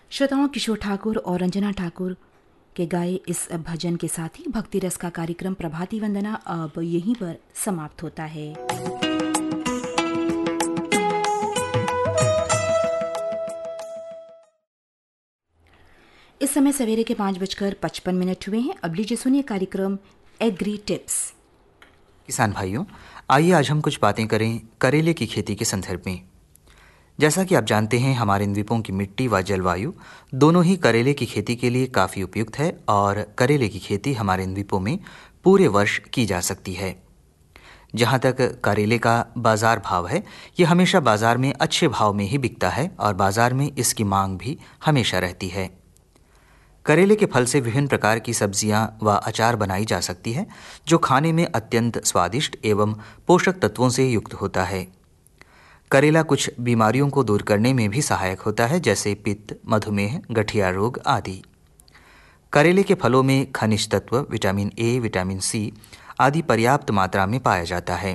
श्रोताओं, किशोर ठाकुर और रंजना ठाकुर के गाए इस भजन के साथ ही भक्ति रस का कार्यक्रम प्रभाती वंदना अब यहीं पर समाप्त होता है। इस समय सवेरे के 5:55 हुए हैं। अब लीजिए सुनिए कार्यक्रम एग्री टिप्स। किसान भाइयों, आइए आज हम कुछ बातें करें करेले की खेती के संदर्भ में। जैसा कि आप जानते हैं, हमारे इन द्वीपों की मिट्टी व जलवायु दोनों ही करेले की खेती के लिए काफ़ी उपयुक्त है और करेले की खेती हमारे इन द्वीपों में पूरे वर्ष की जा सकती है। जहाँ तक करेले का बाज़ार भाव है, ये हमेशा बाज़ार में अच्छे भाव में ही बिकता है और बाज़ार में इसकी मांग भी हमेशा रहती है। करेले के फल से विभिन्न प्रकार की सब्जियां व अचार बनाई जा सकती है, जो खाने में अत्यंत स्वादिष्ट एवं पोषक तत्वों से युक्त होता है। करेला कुछ बीमारियों को दूर करने में भी सहायक होता है, जैसे पित्त, मधुमेह, गठिया रोग आदि। करेले के फलों में खनिज तत्व विटामिन ए, विटामिन सी आदि पर्याप्त मात्रा में पाया जाता है।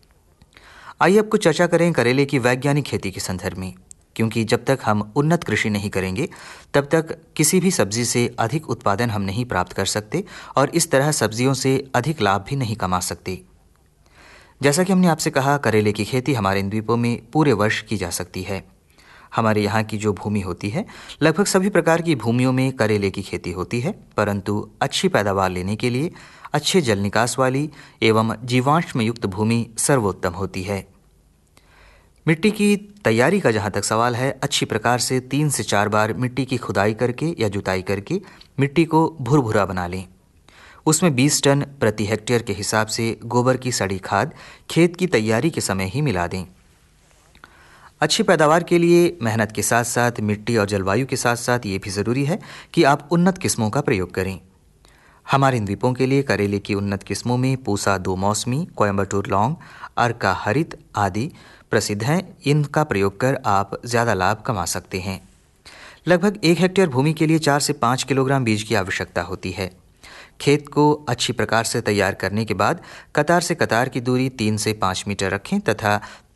आइए अब कुछ चर्चा करें करेले की वैज्ञानिक खेती के संदर्भ में, क्योंकि जब तक हम उन्नत कृषि नहीं करेंगे तब तक किसी भी सब्जी से अधिक उत्पादन हम नहीं प्राप्त कर सकते और इस तरह सब्जियों से अधिक लाभ भी नहीं कमा सकते। जैसा कि हमने आपसे कहा, करेले की खेती हमारे इन द्वीपों में पूरे वर्ष की जा सकती है। हमारे यहाँ की जो भूमि होती है, लगभग सभी प्रकार की भूमियों में करेले की खेती होती है, परंतु अच्छी पैदावार लेने के लिए अच्छे जल निकास वाली एवं जीवाश्म युक्त भूमि सर्वोत्तम होती है। मिट्टी की तैयारी का जहाँ तक सवाल है, अच्छी प्रकार से 3 से 4 बार मिट्टी की खुदाई करके या जुताई करके मिट्टी को भुरभुरा बना लें। उसमें 20 टन प्रति हेक्टेयर के हिसाब से गोबर की सड़ी खाद खेत की तैयारी के समय ही मिला दें। अच्छी पैदावार के लिए मेहनत के साथ साथ मिट्टी और जलवायु के साथ साथ ये भी ज़रूरी है कि आप उन्नत किस्मों का प्रयोग करें। हमारे इन द्वीपों के लिए करेले की उन्नत किस्मों में पूसा 2 मौसमी, कोयम्बटूर लौंग, अर्का हरित आदि प्रसिद्ध हैं। इनका प्रयोग कर आप ज़्यादा लाभ कमा सकते हैं। लगभग 1 हेक्टेयर भूमि के लिए 4 से 5 किलोग्राम बीज की आवश्यकता होती है। खेत को अच्छी प्रकार से तैयार करने के बाद कतार से कतार की दूरी 3 से 5 मीटर रखें तथा